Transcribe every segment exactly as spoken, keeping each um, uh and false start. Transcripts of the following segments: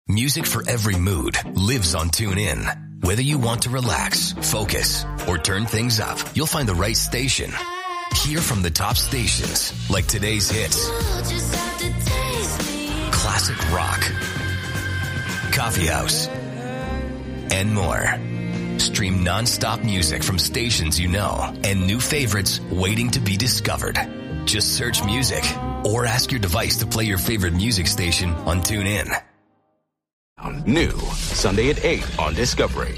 Music for every mood lives on TuneIn. Whether you want to relax, focus, or turn things up, you'll find the right station. Hear from the top stations, like today's hits, classic rock, coffee house, and more. Stream non-stop music from stations you know and new favorites waiting to be discovered. Just search music or ask your device to play your favorite music station on TuneIn. New, Sunday at eight on Discovery.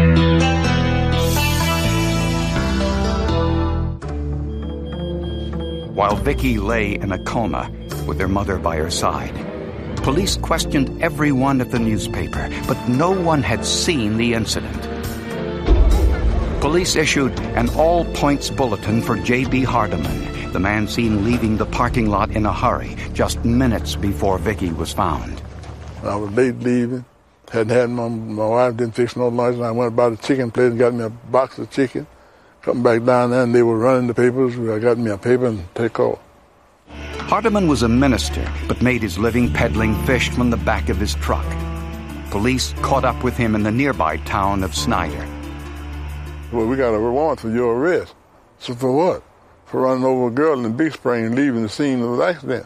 While Vicky lay in a coma with her mother by her side, police questioned everyone at the newspaper, but no one had seen the incident. Police issued an all-points bulletin for J B Hardiman, the man seen leaving the parking lot in a hurry just minutes before Vicky was found. I was late leaving, hadn't had my, my wife didn't fix no lunch, and I went by the chicken place and got me a box of chicken. Come back down there, and they were running the papers. I got me a paper and take off. Hardiman was a minister, but made his living peddling fish from the back of his truck. Police caught up with him in the nearby town of Snyder. Well, we got a warrant for your arrest. So for what? For running over a girl in Big Spring and leaving the scene of the accident.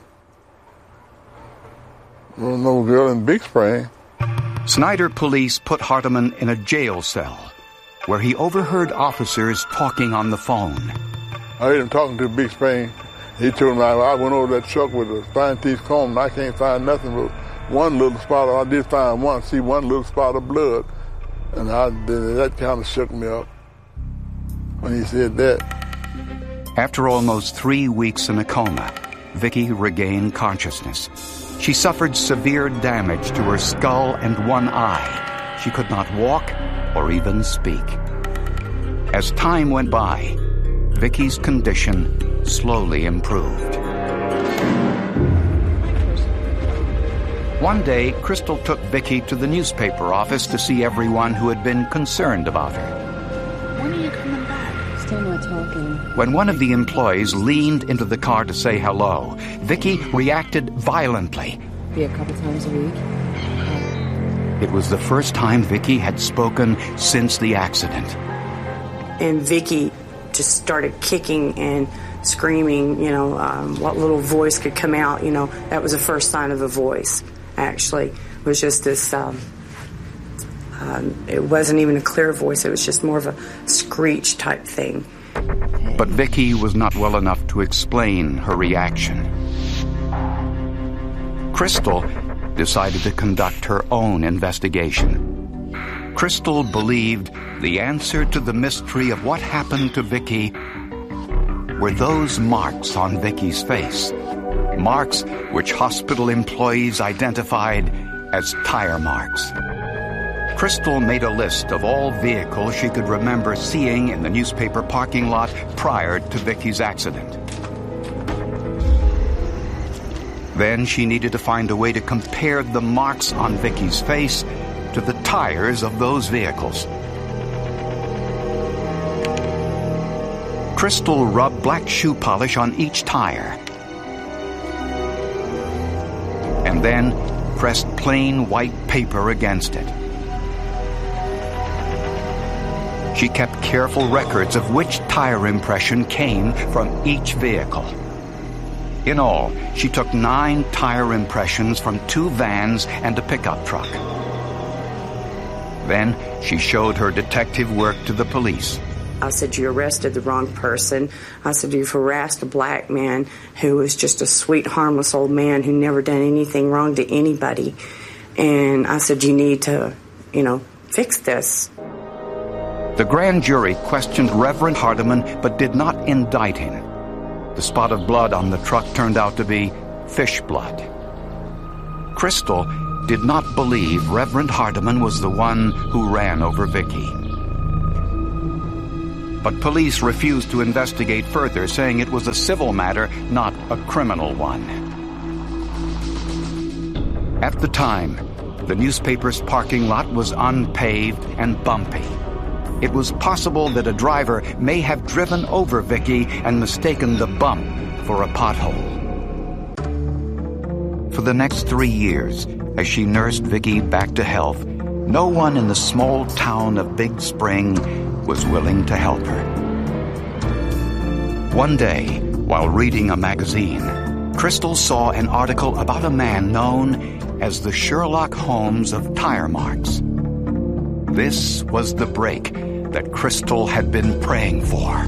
Running over a girl in Big Spring. Snyder police put Hardiman in a jail cell, where he overheard officers talking on the phone. I heard him talking to Big Spring. He told me, I went over that truck with a fine-tooth comb, and I can't find nothing but one little spot. I did find one, see one little spot of blood. And I, that kind of shook me up when he said that. After almost three weeks in a coma, Vicky regained consciousness. She suffered severe damage to her skull and one eye. She could not walk or even speak. As time went by, Vicky's condition slowly improved. One day, Crystal took Vicky to the newspaper office to see everyone who had been concerned about her. When are you coming back? Still not talking. When one of the employees leaned into the car to say hello, Vicky reacted violently. Be a couple times a week. It was the first time Vicky had spoken since the accident. And Vicky just started kicking and screaming, you know, um, what little voice could come out, you know, that was the first sign of a voice, actually. It was just this, um, um, it wasn't even a clear voice, it was just more of a screech type thing. But Vicky was not well enough to explain her reaction. Crystal decided to conduct her own investigation. Crystal believed the answer to the mystery of what happened to Vicky were those marks on Vicky's face. Marks which hospital employees identified as tire marks. Crystal made a list of all vehicles she could remember seeing in the newspaper parking lot prior to Vicky's accident. Then she needed to find a way to compare the marks on Vicky's face to the tires of those vehicles. Crystal rubbed black shoe polish on each tire, and then pressed plain white paper against it. She kept careful records of which tire impression came from each vehicle. In all, she took nine tire impressions from two vans and a pickup truck. Then she showed her detective work to the police. I said, you arrested the wrong person. I said, you've harassed a black man who was just a sweet, harmless old man who never done anything wrong to anybody. And I said, you need to, you know, fix this. The grand jury questioned Reverend Hardiman but did not indict him. The spot of blood on the truck turned out to be fish blood. Crystal did not believe Reverend Hardiman was the one who ran over Vicky. But police refused to investigate further, saying it was a civil matter, not a criminal one. At the time, the newspaper's parking lot was unpaved and bumpy. It was possible that a driver may have driven over Vicky and mistaken the bump for a pothole. For the next three years, as she nursed Vicky back to health, no one in the small town of Big Spring was willing to help her. One day, while reading a magazine, Crystal saw an article about a man known as the Sherlock Holmes of tire marks. This was the break that Crystal had been praying for.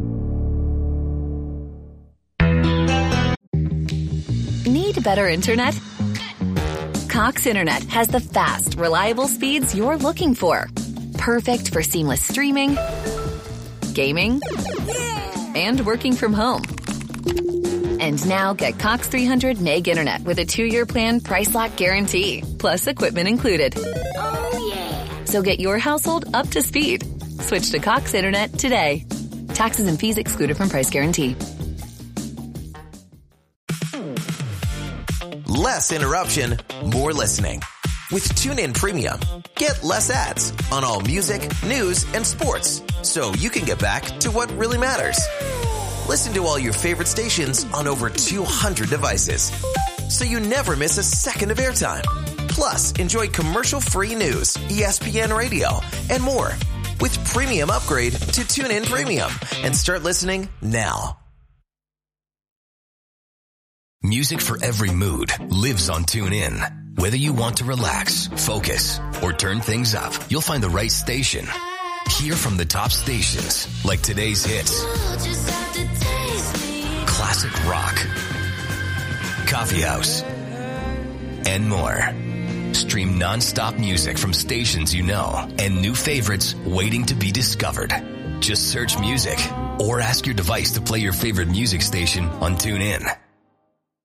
Need better internet? Cox Internet has the fast, reliable speeds you're looking for. Perfect for seamless streaming, gaming, and working from home. And now get Cox three hundred meg internet with a two-year plan price lock guarantee, plus equipment included. Oh, yeah. So get your household up to speed. Switch to Cox Internet today. Taxes and fees excluded from price guarantee. Less interruption, more listening. With TuneIn Premium, get less ads on all music, news, and sports, so you can get back to what really matters. Listen to all your favorite stations on over two hundred devices, so you never miss a second of airtime. Plus, enjoy commercial-free news, E S P N Radio, and more. With Premium Upgrade to TuneIn Premium, and start listening now. Music for every mood lives on TuneIn. Whether you want to relax, focus, or turn things up, you'll find the right station. Hear from the top stations, like today's hits, classic rock, coffee house, and more. Stream non-stop music from stations you know and new favorites waiting to be discovered. Just search music or ask your device to play your favorite music station on TuneIn.